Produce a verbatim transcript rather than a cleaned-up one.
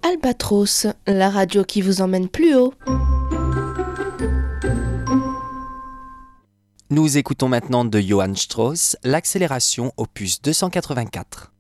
Albatros, la radio qui vous emmène plus haut. Nous écoutons maintenant de Johann Strauss l'accélération opus deux cent quatre-vingt-quatre.